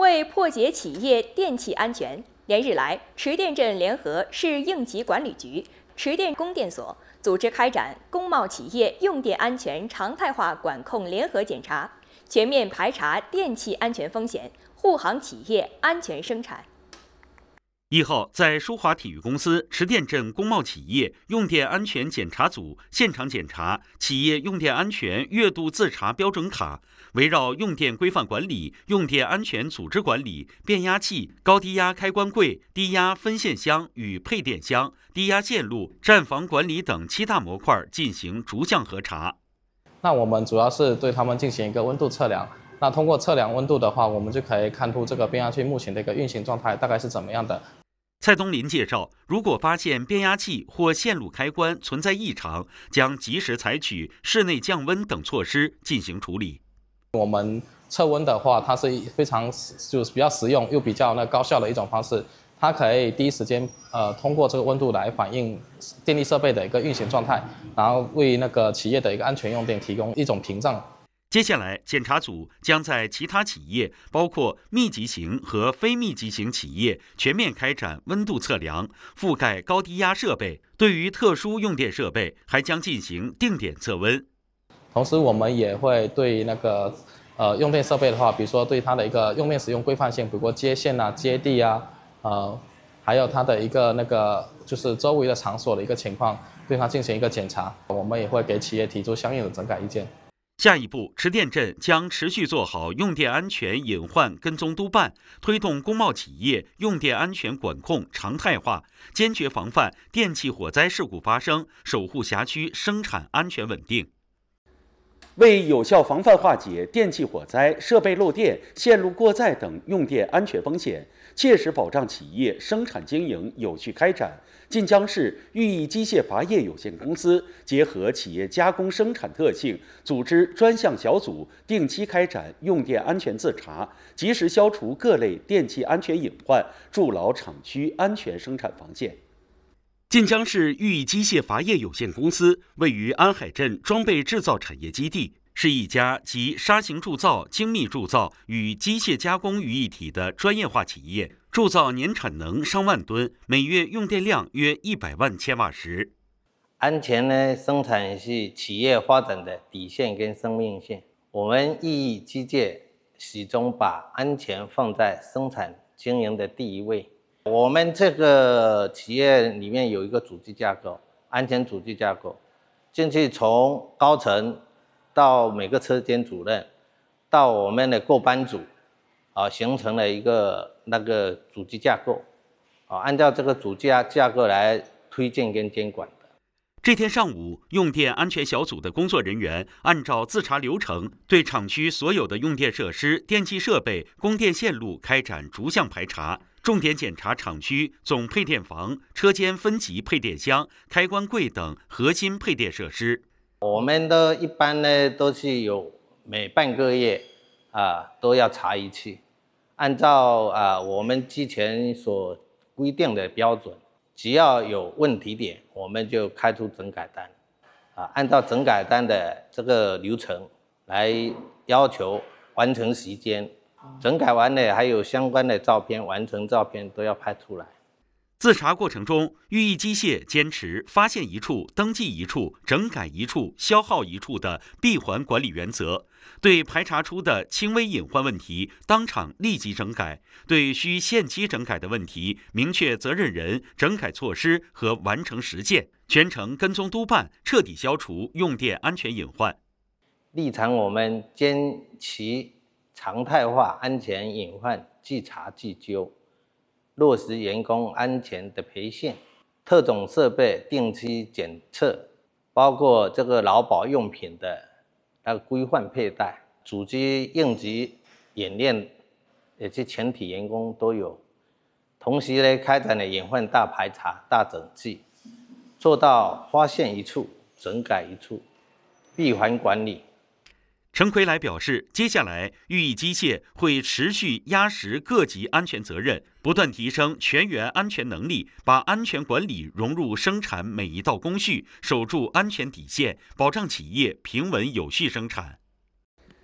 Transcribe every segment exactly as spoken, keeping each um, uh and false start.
为破解企业电气安全，连日来，池店镇联合市应急管理局、池店供电所组织开展工贸企业用电安全常态化管控联合检查，全面排查电气安全风险，护航企业安全生产。 一号，在舒华体育公司池店镇工贸企业用电安全检查组现场检查企业用电安全月度自查标准卡，围绕用电规范管理、用电安全组织管理、变压器、高低压开关柜、低压分线箱与配电箱、低压线路、站房管理等七大模块进行逐项核查。 那我们主要是对他们进行一个温度测量。那通过测量温度的话，我们就可以看出这个变压器目前的一个运行状态大概是怎么样的。 蔡东林介绍，如果发现变压器或线路开关存在异常，将及时采取室内降温等措施进行处理。 我们测温的话，它是非常就是比较实用又比较那高效的一种方式，它可以第一时间呃通过这个温度来反映电力设备的一个运行状态，然后为那个企业的一个安全用电提供一种屏障。 接下来，检查组将在其他企业，包括密集型和非密集型企业，全面开展温度测量，覆盖高低压设备。对于特殊用电设备，还将进行定点测温。 同时，我们也会对那个呃用电设备的话，比如说对它的一个用电使用规范性，比如说接线啊、接地啊，呃，还有它的一个那个就是周围的场所的一个情况，对它进行一个检查。我们也会给企业提出相应的整改意见。 下一步，池店镇将持续做好用电安全隐患跟踪督办，推动工贸企业用电安全管控常态化，坚决防范电气火灾事故发生，守护辖区生产安全稳定。为有效防范化解电气火灾、设备漏电、线路过载等用电安全风险，切实保障企业生产经营有序开展，晋江市裕益机械伐业有限公司结合企业加工生产特性，组织专项小组定期开展用电安全自查，及时消除各类电气安全隐患，筑牢厂区安全生产防线。晋江市裕益机械伐业有限公司位于安海镇装备制造产业基地，是一家集砂型铸造、精密铸造与机械加工于一体的专业化企业，铸造年产能上万吨，每月用电量约一百万千瓦时。 安全呢，生产是企业发展的底线跟生命线。我们裕益机械始终把安全放在生产经营的第一位。我们这个企业里面有一个组织架构，安全组织架构，进去从高层到每个车间主任，到我们的各班组，啊，形成了一个那个组织架构，啊，按照这个组织架构来推荐跟监管的。 这天上午，用电安全小组的工作人员按照自查流程，对厂区所有的用电设施、电气设备、供电线路开展逐项排查。重点检查厂区总配电房、车间分级配电箱、开关柜等核心配电设施。 我们的一般呢都是有每半个月啊都要查一次，按照啊我们之前所规定的标准，只要有问题点，我们就开出整改单，啊按照整改单的这个流程来要求完成时间。整改完了，还有相关的照片，完成照片都要拍出来。 自查过程中，裕益机械坚持发现一处、登记一处、整改一处、消耗一处的闭环管理原则，对排查出的轻微隐患问题，当场立即整改；对需限期整改的问题，明确责任人、整改措施和完成实践，全程跟踪督办，彻底消除用电安全隐患。 立场我们坚持常态化安全隐患自查自纠，落实员工安全的培训，特种设备定期检测，包括这个劳保用品的那个规范佩戴，组织应急演练，也是全体员工都有。同时呢，开展了隐患大排查、大整治，做到发现一处整改一处，闭环管理。 陈奎来表示，接下来裕益机械会持续压实各级安全责任，不断提升全员安全能力，把安全管理融入生产每一道工序，守住安全底线，保障企业平稳有序生产。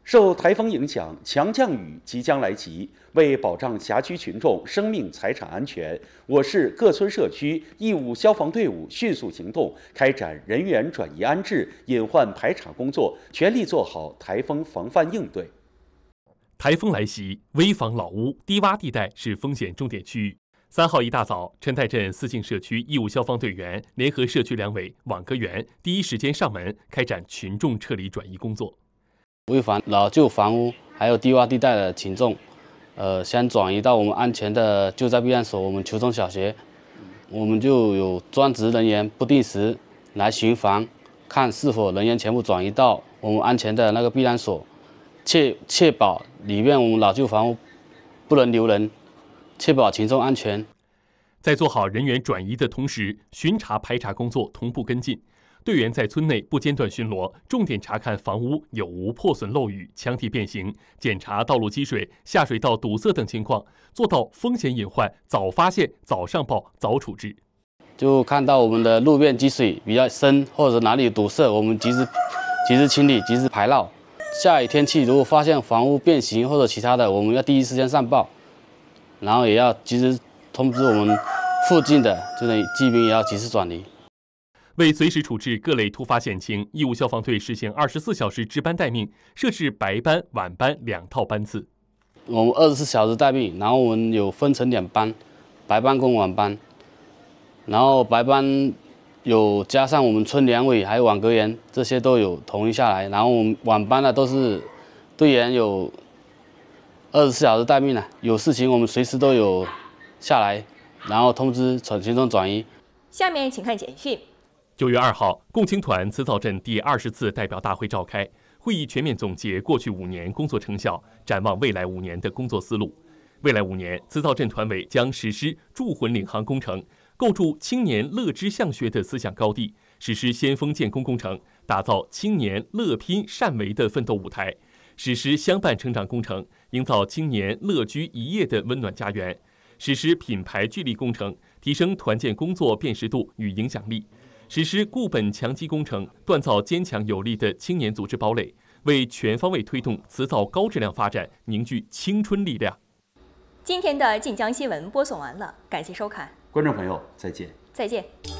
受台风影响，强降雨即将来袭。为保障辖区群众生命财产安全，我市各村社区义务消防队伍迅速行动，开展人员转移安置、隐患排查工作，全力做好台风防范应对。 台风来袭，危房老屋、低洼地带是风险重点区域。三号一大早，陈台镇四境社区义务消防队员联合社区两委、网格员第一时间上门开展群众撤离转移工作。 危房老旧房屋还有低洼地带的群众，呃，先转移到我们安全的救灾避难所，我们球中小学，我们就有专职人员不定时来巡防，看是否人员全部转移到我们安全的那个避难所，确确保里面我们老旧房屋不能留人，确保群众安全。 在做好人员转移的同时，巡查排查工作同步跟进。队员在村内不间断巡逻，重点查看房屋有无破损漏雨、墙体变形，检查道路积水、下水道堵塞等情况，做到风险隐患早发现、早上报、早处置。 就看到我们的路面积水比较深，或者哪里堵塞，我们及时及时清理、及时排涝。下雨天气如果发现房屋变形或者其他的，我们要第一时间上报，然后也要及时通知我们附近的这类居民，也要及时转移。 为随时处置各类突发险情，义务消防队实行二十四小时值班待命，设置白班、晚班两套班次。 我们二十四小时待命，然后我们有分成两班，白班跟晚班。然后白班有加上我们村两委还有网格员，这些都有统一下来。然后我们晚班的都是队员有二十四小时待命了，有事情我们随时都有下来，然后通知群众转移。 下面请看简讯。 九月二号，共青团慈枣镇第二十次代表大会召开，会议全面总结过去五年工作成效，展望未来五年的工作思路。未来五年，慈枣镇团委将实施筑魂领航工程，构筑青年乐知向学的思想高地，实施先锋建功工程，打造青年乐拼善为的奋斗舞台，实施相伴成长工程，营造青年乐居一业的温暖家园，实施品牌聚力工程，提升团建工作辨识度与影响力。实施固本强基工程，锻造坚强有力的青年组织堡垒，为全方位推动慈枣高质量发展凝聚青春力量。 今天的晋江新闻播送完了，感谢收看， 观众朋友再见。 再见。